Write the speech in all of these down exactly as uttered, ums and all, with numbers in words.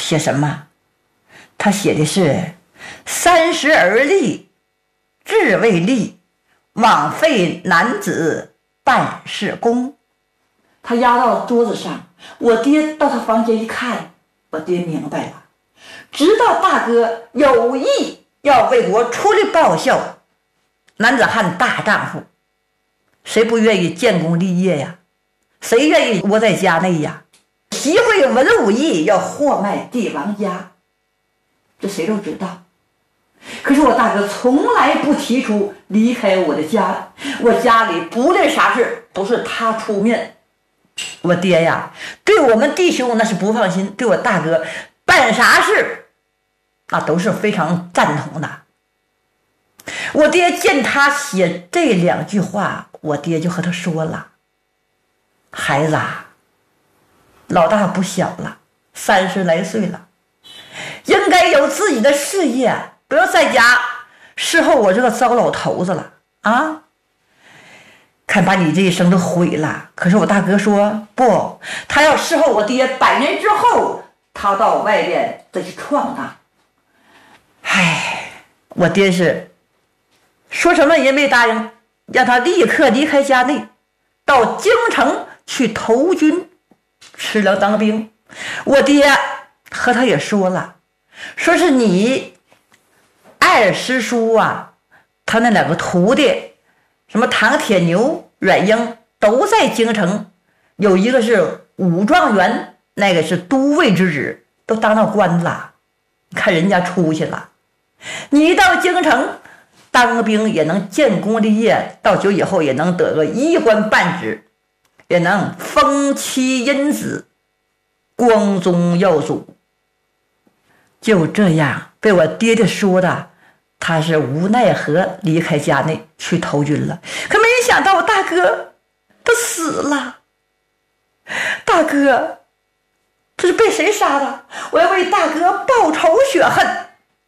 写什么？他写的是三十而立，志未立，枉费男子办事功。他压到桌子上，我爹到他房间一看，我爹明白了，知道大哥有意要为国出力报效。男子汉大丈夫，谁不愿意建功立业呀？谁愿意窝在家内呀？习会文武艺，要祸害帝王家，这谁都知道。可是我大哥从来不提出离开我的家，我家里不论啥事都是他出面。我爹呀，对我们弟兄那是不放心，对我大哥办啥事那都是非常赞同的。我爹见他写这两句话，我爹就和他说了，孩子啊，老大不小了，三十来岁了，应该有自己的事业，不要在家伺候我这个糟老头子了啊！看把你这一生都毁了。可是我大哥说不，他要伺候我爹百年之后，他到外边再去闯荡。唉，我爹是说什么也没答应，让他立刻离开家内，到京城去投军吃粮当兵。我爹和他也说了，说是你二师叔啊，他那两个徒弟什么唐铁牛、阮英都在京城，有一个是武状元，那个是都尉之职，都当到官了，看人家出息了。你到京城当兵也能建功立业，到久以后也能得个衣冠半职，也能封妻荫子，光宗耀祖。就这样被我爹爹说的，他是无奈何离开家内去投军了。可没想到大哥他死了。大哥这是被谁杀的？我要为大哥报仇雪恨。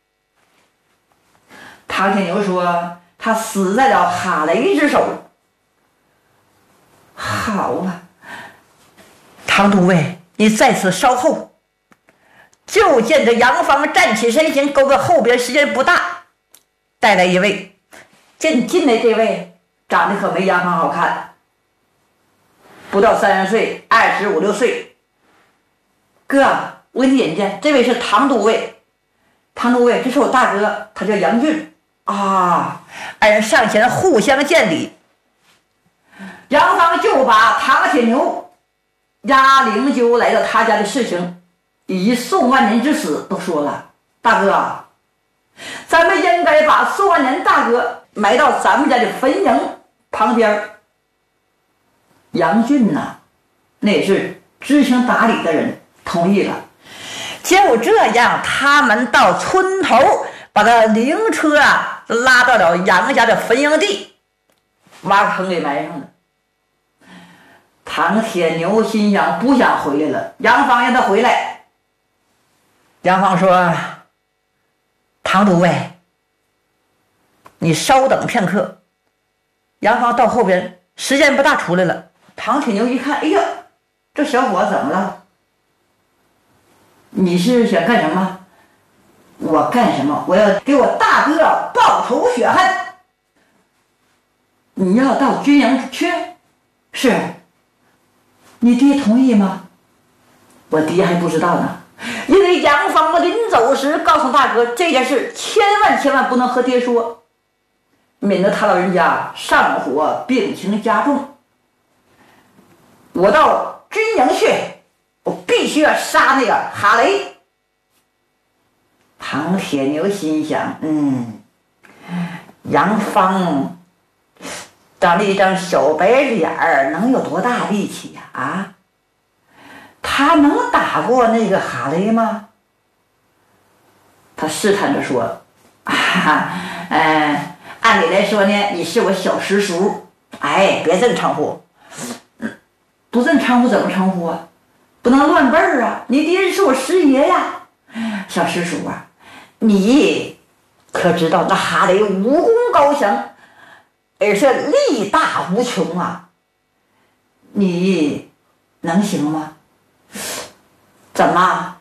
唐铁牛说他死在了哈雷之手。好啊，唐都尉，你在此稍后。就见着杨芳站起身形，勾个后边，时间不大，带来一位。见进来这位长得可没杨芳好看，不到三十岁，二十五六岁。哥，我给你引荐，这位是唐都尉。唐都尉，这是我大哥，他叫杨俊啊。二人上前互相见礼。杨芳就把唐铁牛押灵柩来到他家的事情，以宋万年之死都说了。大哥，咱们应该把宋万年大哥埋到咱们家的坟茔旁边。杨俊呐，那也是知情达理的人，同意了。就这样，他们到村头把他灵车啊拉到了杨家的坟茔地，挖坑给埋上了。唐铁牛心想不想回来了，杨芳让他回来。杨芳说，唐都尉，你稍等片刻。杨芳到后边时间不大出来了。唐铁牛一看，哎呀，这小伙怎么了？你是想干什么？我干什么？我要给我大哥报仇雪恨。你要到军营去？是。你爹同意吗？我爹还不知道呢，因为杨芳临走时告诉大哥，这件事千万千万不能和爹说，免得他老人家上火病情加重。我到军营去，我必须要杀那个哈雷。唐铁牛心想，嗯，杨芳长了一张小白脸儿，能有多大力气呀？啊，他能打过那个哈雷吗？他试探着说：“啊，嗯，按理来说呢，你是我小师叔，哎，别这么称呼，不这么称呼怎么称呼啊？不能乱辈儿啊！你爹是我师爷呀，小师叔啊，你可知道那哈雷武功高强？”而是力大无穷啊，你能行吗？怎么